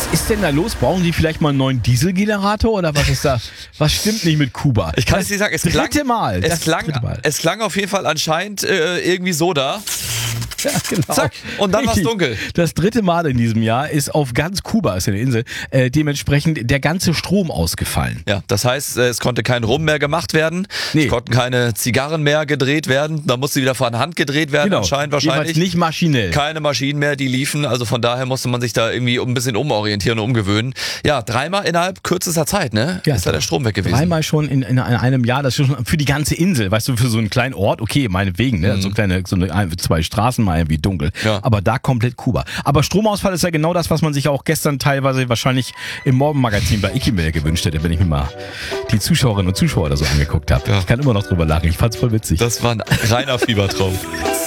ist denn da los? Brauchen die vielleicht mal einen neuen Dieselgenerator oder was ist da? Was stimmt nicht mit Kuba? Ich kann es dir sagen, es klang auf jeden Fall anscheinend irgendwie so da. Ja, genau. Zack, und dann war es dunkel. Das 3. Mal in diesem Jahr ist auf ganz Kuba, ist ja eine Insel, dementsprechend der ganze Strom ausgefallen. Ja, das heißt, es konnte kein Rum mehr gemacht werden, es konnten keine Zigarren mehr gedreht werden, da musste wieder von Hand gedreht werden, anscheinend wahrscheinlich. Nicht maschinell. Keine Maschinen mehr, die liefen, also von daher musste man sich da irgendwie ein bisschen umorientieren und umgewöhnen. Ja, 3-mal innerhalb kürzester Zeit, ne? Ja, ist da der Strom weg gewesen. 3-mal schon in einem Jahr, das ist schon für die ganze Insel, weißt du, für so einen kleinen Ort, okay, meinetwegen, ne? So 2 Straßen mal irgendwie dunkel. Ja. Aber da komplett Kuba. Aber Stromausfall ist ja genau das, was man sich auch gestern teilweise wahrscheinlich im Morgenmagazin bei Ikimel gewünscht hätte, wenn ich mir mal die Zuschauerinnen und Zuschauer da so angeguckt habe. Ja. Ich kann immer noch drüber lachen. Ich fand's voll witzig. Das war ein reiner Fiebertraum.